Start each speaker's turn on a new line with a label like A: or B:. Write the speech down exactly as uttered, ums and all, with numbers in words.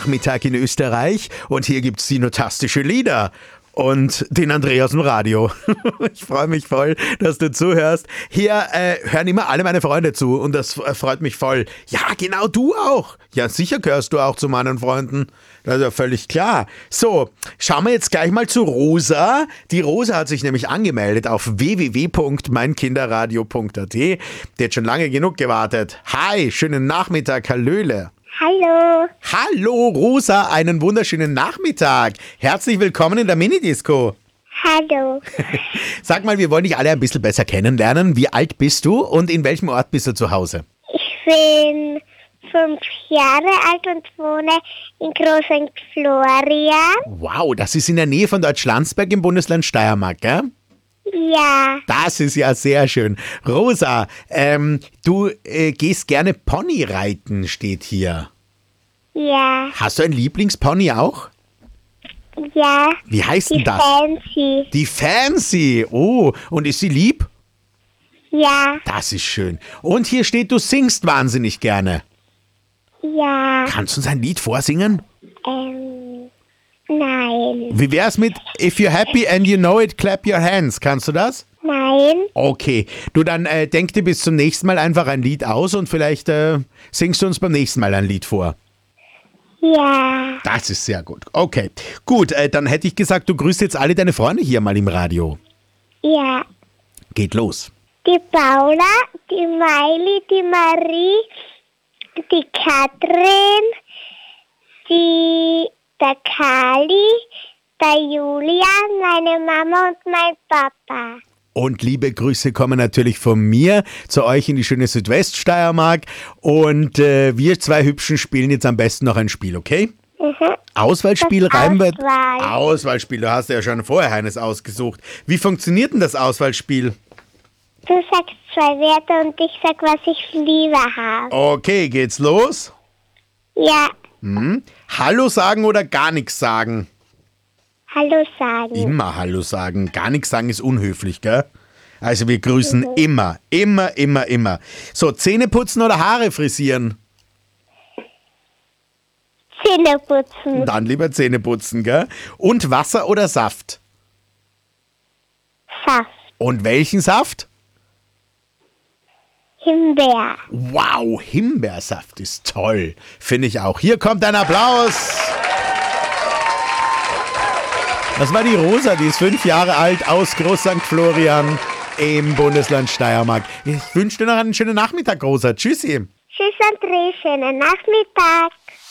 A: Nachmittag in Österreich und hier gibt's sinotastische Lieder. Und den André aus dem Radio. Ich freue mich voll, dass du zuhörst. Hier äh, hören immer alle meine Freunde zu und das freut mich voll. Ja, genau, du auch. Ja, sicher gehörst du auch zu meinen Freunden. Das ist ja völlig klar. So, schauen wir jetzt gleich mal zu Rosa. Die Rosa hat sich nämlich angemeldet auf w w w punkt mein kinderradio punkt a t. Die hat schon lange genug gewartet. Hi, schönen Nachmittag, hallöle.
B: Hallo.
A: Hallo Rosa, einen wunderschönen Nachmittag. Herzlich willkommen in der Minidisco.
B: Hallo.
A: Sag mal, wir wollen dich alle ein bisschen besser kennenlernen. Wie alt bist du und in welchem Ort bist du zu Hause?
B: Ich bin fünf Jahre alt und wohne in Groß Sankt Florian.
A: Wow, das ist in der Nähe von Deutschlandsberg im Bundesland Steiermark, gell?
B: Ja.
A: Das ist ja sehr schön. Rosa, ähm, du äh, gehst gerne Pony reiten, steht hier.
B: Ja.
A: Hast du einen Lieblingspony auch?
B: Ja.
A: Wie heißt
B: Die
A: denn das?
B: Fancy.
A: Die Fancy. Oh, und ist sie lieb?
B: Ja.
A: Das ist schön. Und hier steht, du singst wahnsinnig gerne.
B: Ja.
A: Kannst du uns ein Lied vorsingen?
B: Ähm, nein.
A: Wie wär's mit If you're happy and you know it, clap your hands? Kannst du das?
B: Nein.
A: Okay. Du, dann äh, denk dir bis zum nächsten Mal einfach ein Lied aus und vielleicht äh, singst du uns beim nächsten Mal ein Lied vor.
B: Ja.
A: Das ist sehr gut. Okay. Gut, äh, dann hätte ich gesagt, du grüßt jetzt alle deine Freunde hier mal im Radio.
B: Ja.
A: Geht los.
B: Die Paula, die Maili, die Marie, die Katrin, die, der Kali, der Julian, meine Mama und mein Papa.
A: Und liebe Grüße kommen natürlich von mir zu euch in die schöne Südweststeiermark. Und äh, wir zwei Hübschen spielen jetzt am besten noch ein Spiel, okay?
B: Mhm.
A: Auswahlspiel,
B: Das
A: reimen wir.
B: Auswahl.
A: Auswahlspiel, du hast ja schon vorher eines ausgesucht. Wie funktioniert denn das Auswahlspiel?
B: Du sagst zwei Wörter und ich sag, was ich lieber habe.
A: Okay, geht's los?
B: Ja.
A: Hm? Hallo sagen oder gar nichts sagen?
B: Hallo sagen.
A: Immer Hallo sagen. Gar nichts sagen ist unhöflich, gell? Also wir grüßen mhm. immer, immer, immer, immer. So, Zähne putzen oder Haare frisieren?
B: Zähne putzen.
A: Dann lieber Zähne putzen, gell? Und Wasser oder Saft?
B: Saft.
A: Und welchen Saft?
B: Himbeer.
A: Wow, Himbeersaft ist toll. Finde ich auch. Hier kommt ein Applaus. Das war die Rosa, die ist fünf Jahre alt, aus Groß Sankt Florian im Bundesland Steiermark. Ich wünsche dir noch einen schönen Nachmittag, Rosa. Tschüssi.
B: Tschüss, André. Schönen Nachmittag.